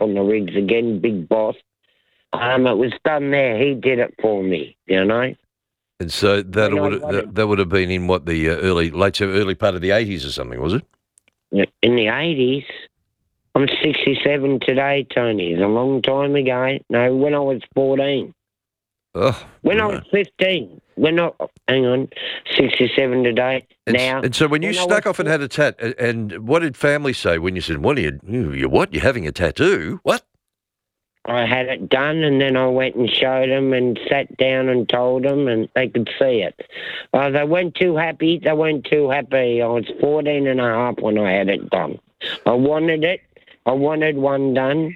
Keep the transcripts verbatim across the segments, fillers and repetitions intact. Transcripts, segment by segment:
on the rigs again, big boss. Um, it was done there. He did it for me, you know. And so that When I would wanted- that, that would have been in what the uh, early late early part of the eighties or something, was it? In the eighties. I'm sixty-seven today, Tony. It's a long time ago. No, when I was fourteen. Oh, When right. I was fifteen. When I, hang on, sixty-seven today. And, now. and so when you when I snuck was off and had a tat, and, and what did family say when you said, "What are you? You what? You're having a tattoo? What?" I had it done, and then I went and showed them and sat down and told them, and they could see it. Uh, they weren't too happy. They weren't too happy. I was fourteen and a half when I had it done. I wanted it. I wanted one done,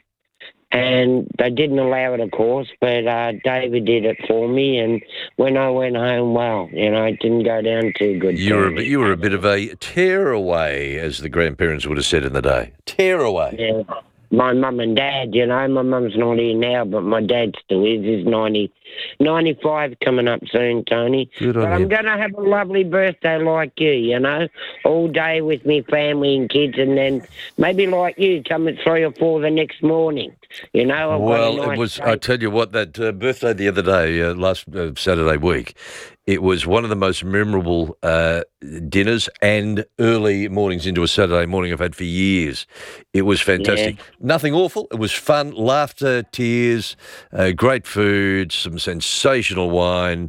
and they didn't allow it, of course, but uh, David did it for me, and when I went home, well, you know, it didn't go down too good. You were a, Tony. bit- you were a bit of a tearaway, as the grandparents would have said in the day. Tearaway. Yeah. My mum and dad, you know, my mum's not here now, but my dad still is. He's ninety, ninety-five coming up soon, Tony. Good on but I'm him. going to have a lovely birthday like you, you know, all day with me family and kids, and then maybe like you, come at three or four the next morning, you know. I've got a Well, nice it was. day. I tell you what, that uh, birthday the other day, uh, last uh, Saturday week, it was one of the most memorable uh, dinners and early mornings into a Saturday morning I've had for years. It was fantastic. Yeah. Nothing awful. It was fun, laughter, tears, uh, great food, some sensational wine,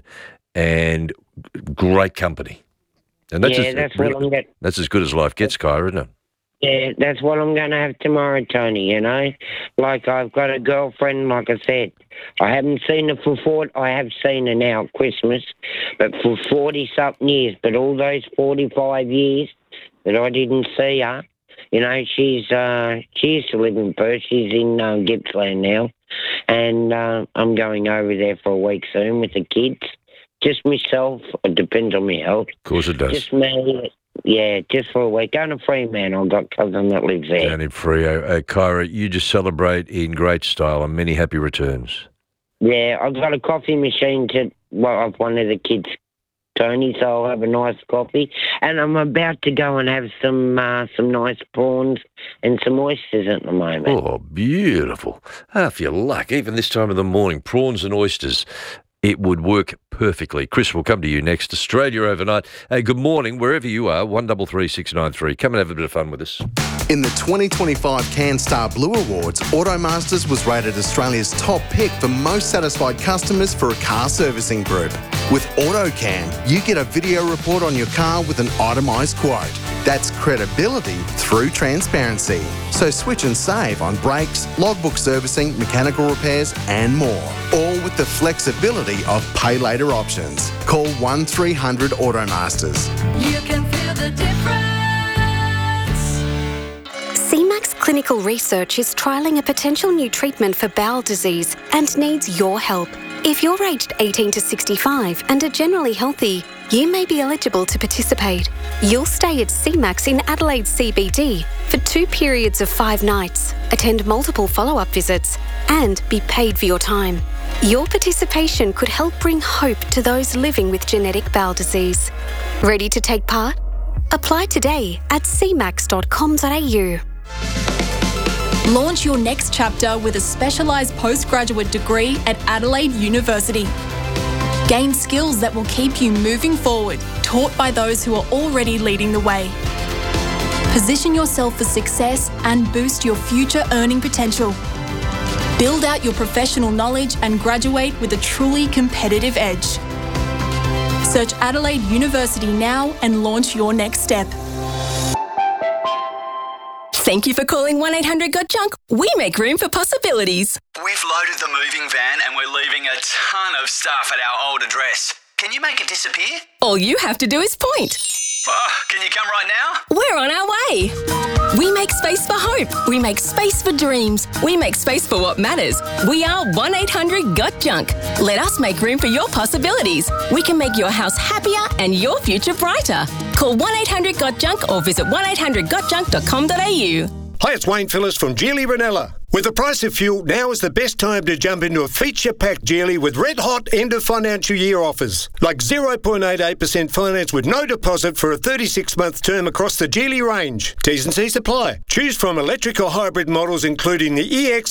and great company. And that's Yeah, as, that's what I'm get- that's as good as life gets, Kyra, isn't it? Yeah, that's what I'm going to have tomorrow, Tony, you know. Like, I've got a girlfriend, like I said. I haven't seen her for four. I have seen her now at Christmas, but for forty-something years. But all those forty-five years that I didn't see her, you know, she's, uh, she used to live in Perth. She's in uh, Gippsland now. And uh, I'm going over there for a week soon with the kids. Just myself. It depends on my health. Of course it does. Just me. Yeah, just for a week. Going to Fremantle. I've got a cousin that lives there. Down in Freo. Uh, Kyra, you just celebrate in great style and many happy returns. Yeah, I've got a coffee machine to, well, of one of the kids, Tony, so I'll have a nice coffee. And I'm about to go and have some uh, some nice prawns and some oysters at the moment. Oh, beautiful. Half your luck, even this time of the morning, prawns and oysters. It would work perfectly. Chris will come to you next. Australia Overnight. Hey, good morning, wherever you are, one three three six nine three. Come and have a bit of fun with us. In the twenty twenty-five CanStar Blue Awards, Automasters was rated Australia's top pick for most satisfied customers for a car servicing group. With AutoCam, you get a video report on your car with an itemised quote. That's credibility through transparency. So switch and save on brakes, logbook servicing, mechanical repairs and more. All with the flexibility of pay later options. Call one three hundred Automasters. You can feel the difference. C MAX Clinical Research is trialling a potential new treatment for bowel disease and needs your help. If you're aged eighteen to sixty-five and are generally healthy, you may be eligible to participate. You'll stay at C MAX in Adelaide C B D for two periods of five nights, attend multiple follow-up visits, and be paid for your time. Your participation could help bring hope to those living with genetic bowel disease. Ready to take part? Apply today at c max dot com dot a u. Launch your next chapter with a specialised postgraduate degree at Adelaide University. Gain skills that will keep you moving forward, taught by those who are already leading the way. Position yourself for success and boost your future earning potential. Build out your professional knowledge and graduate with a truly competitive edge. Search Adelaide University now and launch your next step. Thank you for calling one eight hundred got junk. We make room for possibilities. We've loaded the moving van and we're leaving a ton of stuff at our old address. Can you make it disappear? All you have to do is point. Oh, can you come right now? We're on our way. We make space for hope. We make space for dreams. We make space for what matters. We are one eight hundred got junk. Let us make room for your possibilities. We can make your house happier and your future brighter. Call one eight hundred got junk or visit one eight hundred got junk dot com dot a u. Hi, it's Wayne Phillips from Geely Ranella. With the price of fuel, now is the best time to jump into a feature-packed Geely with red-hot end-of-financial year offers. Like zero point eight eight percent finance with no deposit for a thirty-six month term across the Geely range. T's and C's apply. Choose from electric or hybrid models including the E X